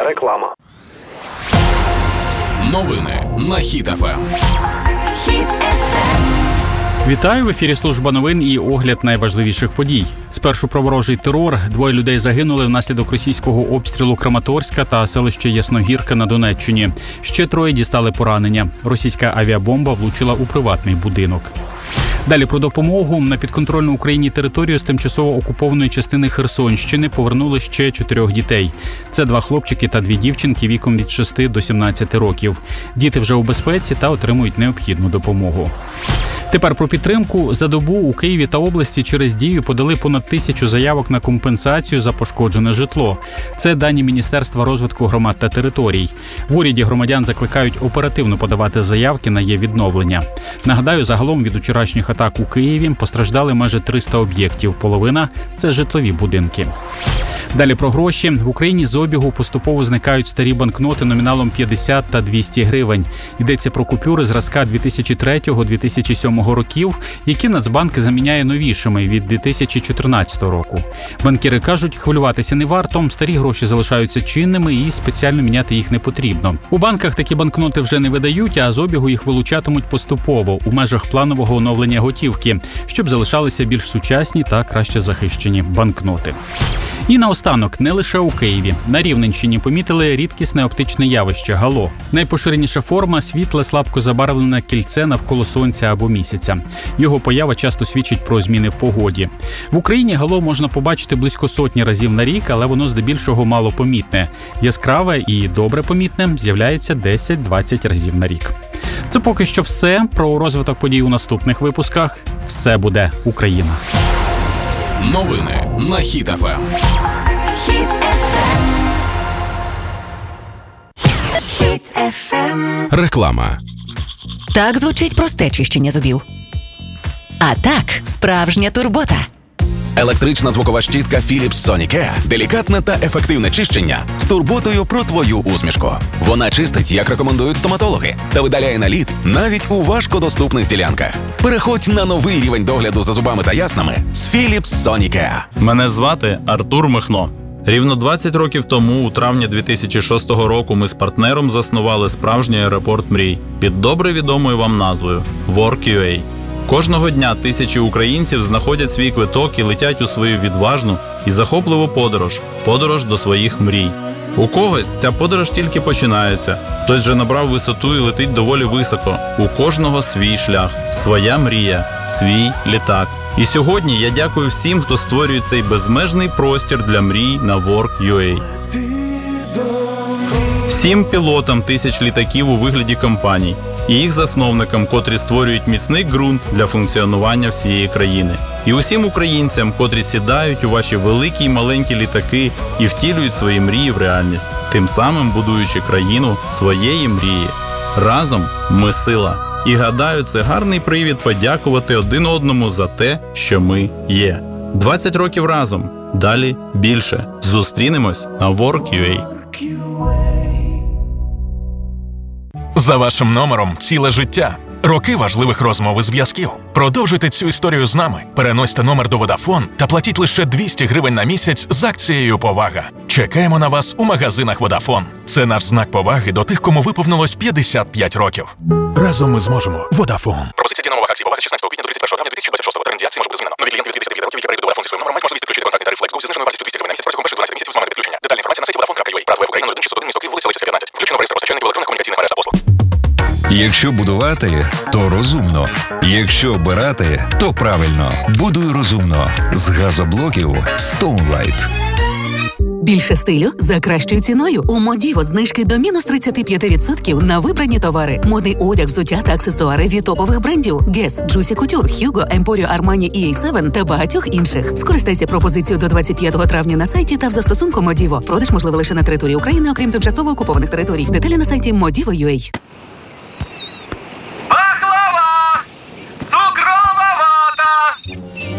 Реклама. Новини на Хіт ФМ. Хіт ФМ. Вітаю, в ефірі служба новин і огляд найважливіших подій. Спершу про ворожий терор. 2 людей загинули внаслідок російського обстрілу Краматорська та селища Ясногірка на Донеччині. Ще 3 дістали поранення. Російська авіабомба влучила у приватний будинок. Далі про допомогу. На підконтрольну Україні територію з тимчасово окупованої частини Херсонщини повернули ще 4 дітей. Це 2 хлопчики та 2 дівчинки віком від 6 до 17 років. Діти вже у безпеці та отримують необхідну допомогу. Тепер про підтримку. За добу у Києві та області через Дію подали понад 1000 заявок на компенсацію за пошкоджене житло. Це дані Міністерства розвитку громад та територій. В уряді громадян закликають оперативно подавати заявки на її відновлення. Нагадаю, загалом від вчорашніх атак у Києві постраждали майже 300 об'єктів. Половина – це житлові будинки. Далі про гроші. В Україні з обігу поступово зникають старі банкноти номіналом 50 та 200 гривень. Йдеться про купюри зразка 2003-2007 років, які Нацбанк заміняє новішими від 2014 року. Банкіри кажуть, хвилюватися не варто, старі гроші залишаються чинними і спеціально міняти їх не потрібно. У банках такі банкноти вже не видають, а з обігу їх вилучатимуть поступово у межах планового оновлення готівки, щоб залишалися більш сучасні та краще захищені банкноти. І наостанок, не лише у Києві. На Рівненщині помітили рідкісне оптичне явище – гало. Найпоширеніша форма – світле, слабко забарвлене кільце навколо сонця або місяця. Його поява часто свідчить про зміни в погоді. В Україні гало можна побачити близько 100 разів на рік, але воно здебільшого малопомітне. Яскраве і добре помітне з'являється 10-20 разів на рік. Це поки що все. Про розвиток подій у наступних випусках. Все буде Україна. Новини на Хіт ФМ. Хіт ФМ. Хіт ФМ. Реклама. Так звучить просте чищення зубів. А так, справжня турбота. Електрична звукова щітка Philips Sonicare – делікатне та ефективне чищення з турботою про твою усмішку. Вона чистить, як рекомендують стоматологи, та видаляє наліт навіть у важкодоступних ділянках. Переходь на новий рівень догляду за зубами та яснами з Philips Sonicare. Мене звати Артур Михно. Рівно 20 років тому, у травні 2006 року, ми з партнером заснували справжній аеропорт мрій під добре відомою вам назвою Work.ua. Кожного дня тисячі українців знаходять свій квиток і летять у свою відважну і захопливу подорож до своїх мрій. У когось ця подорож тільки починається, хтось вже набрав висоту і летить доволі високо. У кожного свій шлях, своя мрія, свій літак. І сьогодні я дякую всім, хто створює цей безмежний простір для мрій на Work.ua. Всім пілотам тисяч літаків у вигляді компаній і їх засновникам, котрі створюють міцний ґрунт для функціонування всієї країни. І усім українцям, котрі сідають у ваші великі й маленькі літаки і втілюють свої мрії в реальність, тим самим будуючи країну своєї мрії. Разом ми сила. І гадаю, це гарний привід подякувати один одному за те, що ми є. 20 років разом. Далі більше. Зустрінемось на Work.ua. За вашим номером ціле життя. Роки важливих розмов і зв'язків. Продовжуйте цю історію з нами. Переносьте номер до Vodafone та платіть лише 200 гривень на місяць з акцією «Повага». Чекаємо на вас у магазинах Vodafone. Це наш знак поваги до тих, кому виповнилось 55 років. Разом ми зможемо. Vodafone. Пропозиція дія нових акцій «Повага» з 16 квітня до 31 травня 2026. Термін дії акції може бути змінено. Нові клієнти від 59 років, які перейдуть до Vodafone зі своїм номером, мають можливість підключити контактний тариф FlexGo зі зниженою вартістю 200 гривень на місяць протягом перших 12 місяців з моменту підключення. Детальна інформація на сайті Vodafone.ua. Правда, в Україні 0161 місто Київ, вулиця Лисівська, 15. Включено в реєстр постачальників електронних комунікаційних мереж та послуг. Якщо будувати, то розумно. Якщо обирати, то правильно. Будуй розумно. З газоблоків Stoneline. Більше стилю за кращою ціною. У Модіво знижки до мінус 35% на вибрані товари. Модний одяг, взуття та аксесуари від топових брендів Guess, Juicy Couture, Hugo, Emporio, Armani, EA7 та багатьох інших. Скористайся пропозицією до 25 травня на сайті та в застосунку Модіво. Продаж можливий лише на території України, окрім тимчасово окупованих територій. Деталі на сайті Modivo.ua.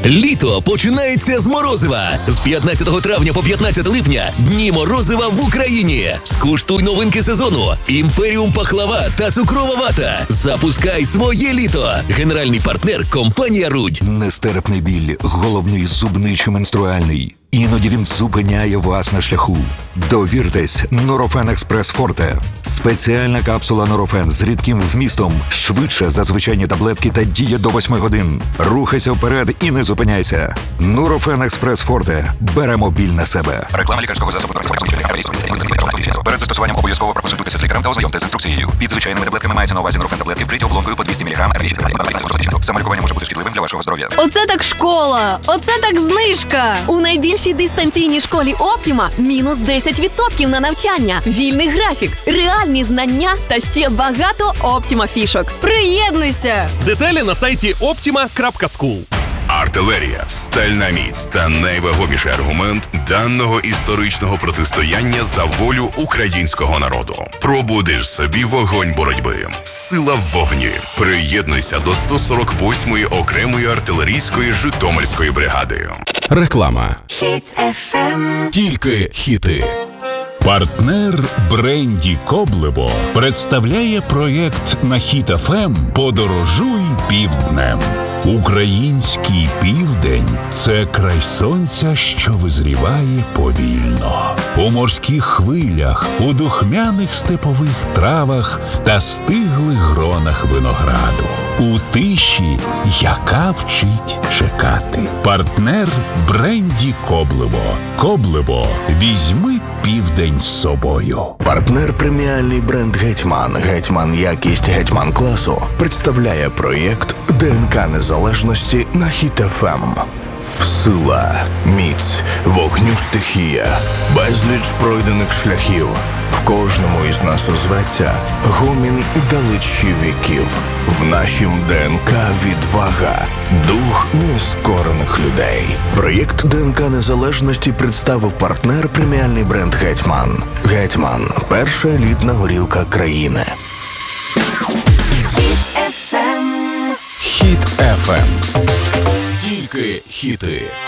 Літо починається з морозива. З 15 травня по 15 липня дні морозива в Україні. Скуштуй новинки сезону. Імперіум пахлава та цукрова вата. Запускай своє літо. Генеральний партнер – компанія Рудь. Нестерпний біль, головний, зубний чи менструальний. Іноді він зупиняє вас на шляху. Довіртесь Нурофен Експрес Форте. Спеціальна капсула Нурофен з рідким вмістом. Швидше за звичайні таблетки та діє до 8 годин. Рухайся вперед і не зупиняйся. Нурофен Експрес Форте. Беремо біль на себе. Реклама лікарського засобу. Перед застосуванням обов'язково проконсультуйтеся з лікарем та ознайомтеся з інструкцією. Під звичайними таблетками мається на увазі Нурофен таблетки вкриті оболонкою по 200 мг. Самолікування може бути шкідливим для вашого здоров'я. Оце так школа! Оце так знижка! У найбільшій дистанційній школі Оптіма мінус 10% на навчання, вільний графік, реальні знання та ще багато Оптіма фішок. Приєднуйся! Деталі на сайті optima.school. Артилерія, стальна міць та найвагоміший аргумент даного історичного протистояння за волю українського народу. Пробудиш собі вогонь боротьби. Сила в вогні. Приєднуйся до 148-ї окремої артилерійської Житомирської бригади. Реклама. Хіт FM. Тільки хіти. Партнер бренді Коблево представляє проєкт на Хіт FM «Подорожуй півднем». Український південь – це край сонця, що визріває повільно. У морських хвилях, у духмяних степових травах та стиглих гронах винограду. У тиші, яка вчить чекати. Партнер бренді Коблево. Коблево. Візьми південь з собою. Партнер преміальний бренд «Гетьман». «Гетьман» якість «Гетьман» класу представляє проєкт ДНК незалежності на Хіт FM. Сила, міць, вогню стихія, безліч пройдених шляхів. В кожному із нас озветься гомін далечі віків. В нашім ДНК відвага, дух нескорених людей. Проєкт ДНК незалежності представив партнер преміальний бренд «Гетьман». «Гетьман» – перша елітна горілка країни. Хіт FM. Тільки хіти.